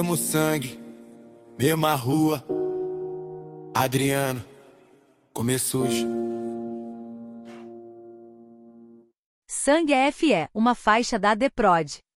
Mesmo sangue, mesma rua. Adriano, comer sujo. Sangue FE, uma faixa da The Prod.